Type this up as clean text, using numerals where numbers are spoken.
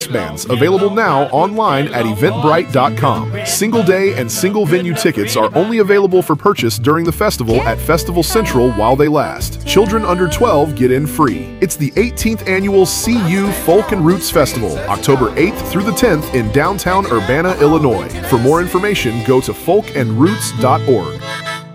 Bands available now online at eventbrite.com. Single day and single venue tickets are only available for purchase during the festival at Festival Central while they last. Children under 12 get in free. It's the 18th annual CU Folk and Roots Festival, October 8th through the 10th in downtown Urbana, Illinois. For more information, go to folkandroots.org.